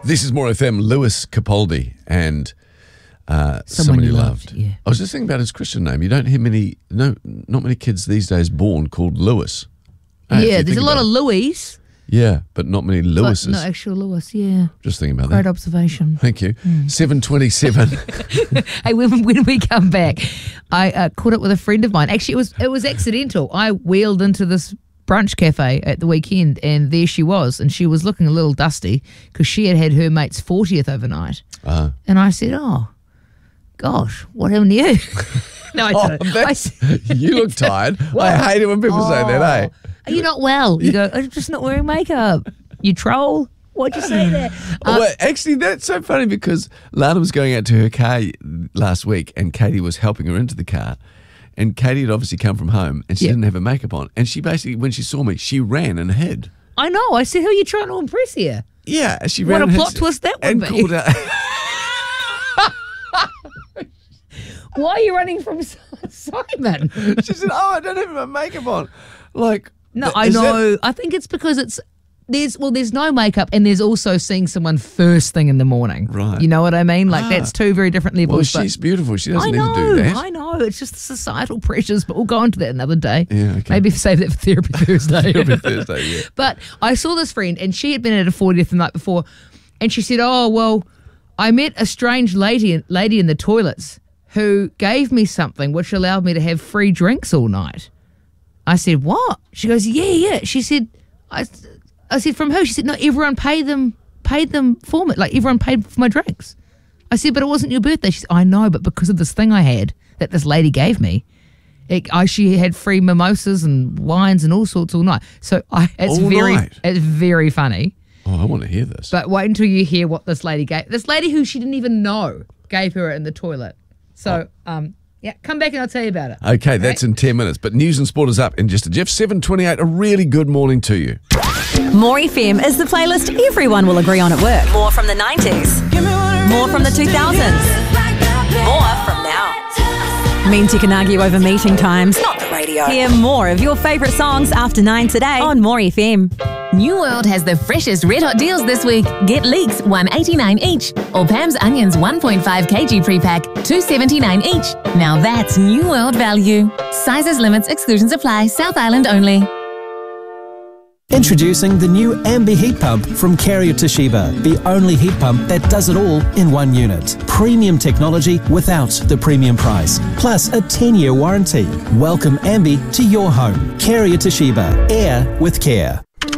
This is More FM, Lewis Capaldi and Someone You Loved. Yeah. I was just thinking about his Christian name. You don't hear not many kids these days born called Lewis. Yeah, there's a lot of Louis. Yeah, but not many Lewises. But no actual Lewis, yeah. Just thinking about Great that. observation. Thank you. 7:27. Hey, when we come back, I caught up with a friend of mine. Actually, it was accidental. I wheeled into this brunch cafe at the weekend, and there she was, and she was looking a little dusty because she had her mate's 40th overnight. And I said, "Oh, gosh, what happened to you?" No, I didn't. You look tired. I hate it when people say that, eh? Are you not well? You go, I'm just not wearing makeup. You troll. Why'd you say that? Well, actually, that's so funny because Lana was going out to her car last week and Katie was helping her into the car. And Katie had obviously come from home and she didn't have her makeup on. And she basically, when she saw me, she ran and hid. I know. I said, who are you trying to impress here? Yeah, she ran What and a hid. plot twist that would and be. Called out. Why are you running from Simon? She said, "Oh, I don't have my makeup on." Like, No, I know. I think it's because there's no makeup and there's also seeing someone first thing in the morning. Right. You know what I mean? Like that's two very different levels. Well, she's beautiful. She doesn't I need know, to do that. I know. It's just societal pressures, but we'll go into that another day. Yeah, okay. Maybe save that for Therapy Thursday. Therapy Thursday, yeah. But I saw this friend and she had been at a 40th the night before and she said, "Oh, well, I met a strange lady in the toilets who gave me something which allowed me to have free drinks all night." I said, "What?" She goes, yeah. She said, I said, "From who?" She said, "No, everyone paid them for me. Like everyone paid for my drinks." I said, "But it wasn't your birthday." She said, "I know, but because of this thing I had that this lady gave me, she had free mimosas and wines and all sorts all night." So it's very funny. Oh, I want to hear this. But wait until you hear what this lady gave. This lady who she didn't even know gave her in the toilet. So, come back and I'll tell you about it. Okay, that's in 10 minutes. But news and sport is up in just a jiff. 7:28, a really good morning to you. More FM is the playlist everyone will agree on at work. More from the 90s. More from the 2000s. More from now. Means you can argue over meeting times, not the radio. Hear more of your favourite songs after 9 today on More FM. New World has the freshest red hot deals this week. Get leeks $1.89 each, or Pam's onions 1.5 kg pre-pack $2.79 each. Now that's New World value. Sizes, limits, exclusions apply. South Island only. Introducing the new Ambi heat pump from Carrier Toshiba, the only heat pump that does it all in one unit. Premium technology without the premium price, plus a 10-year warranty. Welcome Ambi to your home. Carrier Toshiba, air with care.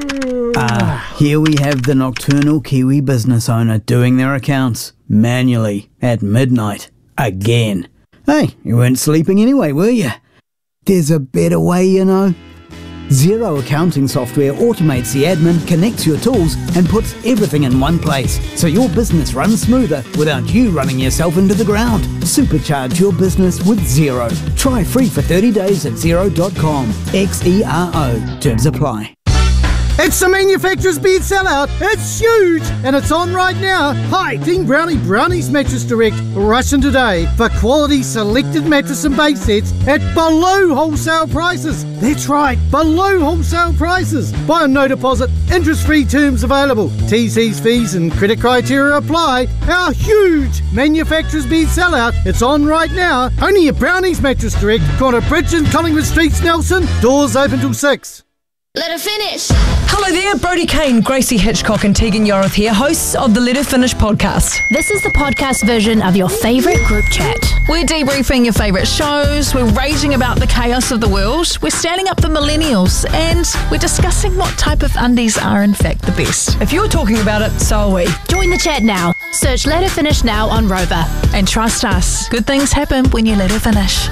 Here we have the nocturnal Kiwi business owner doing their accounts manually at midnight again. Hey, you weren't sleeping anyway, were you? There's a better way, you know. Xero accounting software automates the admin, connects your tools, and puts everything in one place, so your business runs smoother without you running yourself into the ground. Supercharge your business with Xero. Try free for 30 days at Xero.com. XERO. Terms apply. It's the manufacturer's bed sellout. It's huge and it's on right now. Hi, Team Brownies Mattress Direct. Rush in today for quality selected mattress and base sets at below wholesale prices. That's right, below wholesale prices. Buy on no deposit, interest-free terms available. TC's fees and credit criteria apply. Our huge manufacturer's bed sellout. It's on right now. Only at Brownies Mattress Direct. Corner Bridge and Collingwood Streets, Nelson. Doors open till 6. Let her finish. Hello there, Brodie Kane, Gracie Hitchcock and Tegan Yoroth here, hosts of the Let Her Finish podcast. This is the podcast version of your favourite group chat. We're debriefing your favourite shows, we're raging about the chaos of the world, we're standing up for millennials, and we're discussing what type of undies are in fact the best. If you're talking about it, so are we. Join the chat now. Search Let Her Finish now on Rover. And trust us, good things happen when you let her finish.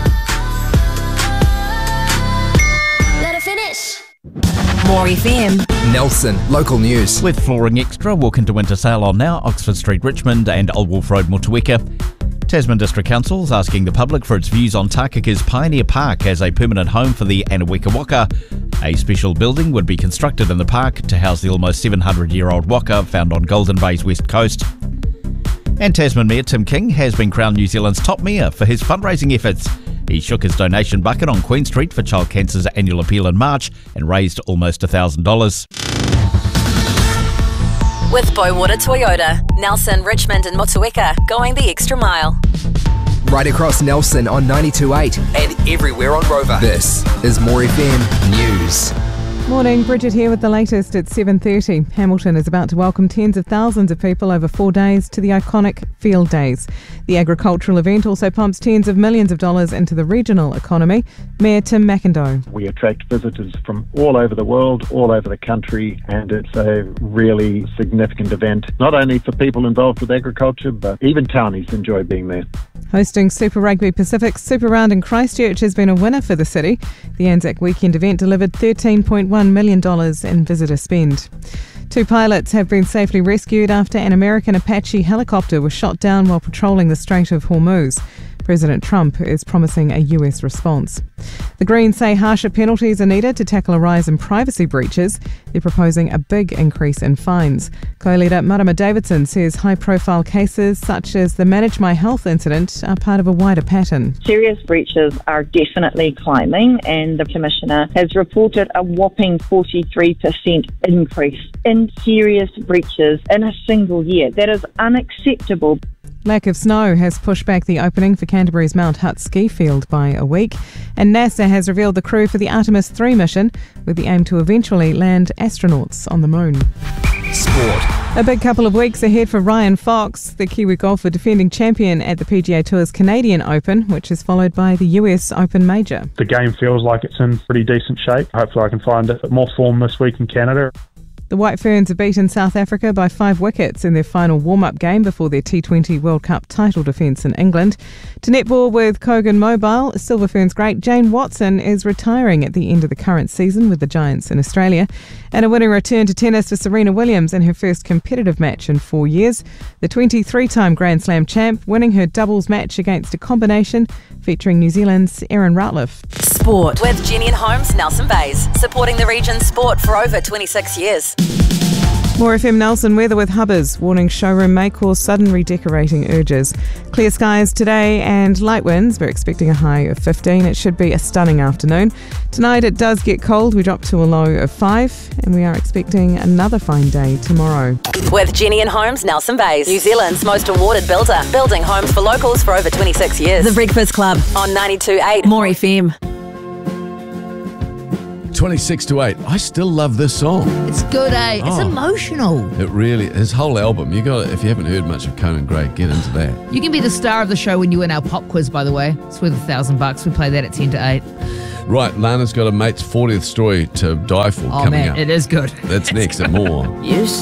Let her finish. More FM. Nelson, local news. With Flooring Extra, walk into winter sale on now, Oxford Street, Richmond and Old Wolf Road, Motueka. Tasman District Council is asking the public for its views on Takaka's Pioneer Park as a permanent home for the Anaweka waka. A special building would be constructed in the park to house the almost 700-year-old waka found on Golden Bay's west coast. And Tasman Mayor Tim King has been crowned New Zealand's top mayor for his fundraising efforts. He shook his donation bucket on Queen Street for Child Cancer's annual appeal in March and raised almost $1,000. With Bowater Toyota, Nelson, Richmond and Motueka, going the extra mile. Right across Nelson on 92.8 and everywhere on Rover. This is More FM News. Morning, Bridget here with the latest at 7:30. Hamilton is about to welcome tens of thousands of people over 4 days to the iconic Field Days. The agricultural event also pumps tens of millions of dollars into the regional economy. Mayor Tim McIndoe. We attract visitors from all over the world, all over the country, and it's a really significant event, not only for people involved with agriculture, but even townies enjoy being there. Hosting Super Rugby Pacific's Super Round in Christchurch has been a winner for the city. The Anzac Weekend event delivered $13.1 million in visitor spend. 2 pilots have been safely rescued after an American Apache helicopter was shot down while patrolling the Strait of Hormuz. President Trump is promising a US response. The Greens say harsher penalties are needed to tackle a rise in privacy breaches. They're proposing a big increase in fines. Co-leader Marama Davidson says high-profile cases such as the Manage My Health incident are part of a wider pattern. Serious breaches are definitely climbing, and the Commissioner has reported a whopping 43% increase in serious breaches in a single year. That is unacceptable. Lack of snow has pushed back the opening for Canterbury's Mount Hutt ski field by a week, and NASA has revealed the crew for the Artemis 3 mission with the aim to eventually land astronauts on the moon. Sport. A big couple of weeks ahead for Ryan Fox, the Kiwi golfer defending champion at the PGA Tour's Canadian Open, which is followed by the US Open Major. The game feels like it's in pretty decent shape. Hopefully I can find a bit more form this week in Canada. The White Ferns have beaten South Africa by 5 wickets in their final warm-up game before their T20 World Cup title defence in England. To netball with Kogan Mobile, Silver Ferns great Jane Watson is retiring at the end of the current season with the Giants in Australia. And a winning return to tennis for Serena Williams in her first competitive match in 4 years. The 23-time Grand Slam champ winning her doubles match against a combination featuring New Zealand's Erin Routliffe. Sport with Jenny and Holmes, Nelson Bays, supporting the region's sport for over 26 years. More FM Nelson weather with Hubbers, warning showroom may cause sudden redecorating urges. Clear skies today and light winds. We're expecting a high of 15. It should be a stunning afternoon. Tonight it does get cold. We drop to a low of 5 and we are expecting another fine day tomorrow. With Jenny and Holmes, Nelson Bays, New Zealand's most awarded builder, building homes for locals for over 26 years. The Breakfast Club on 92.8 More FM. 26 to 8. I still love this song. It's good, eh? It's emotional. It really, his whole album. You got, if you haven't heard much of Conan Gray, get into that. You can be the star of the show when you win our pop quiz, by the way. It's worth $1,000. We play that at 10 to 8. Right, Lana's got a mate's 40th story to die for coming up. It is good. That's next and more. You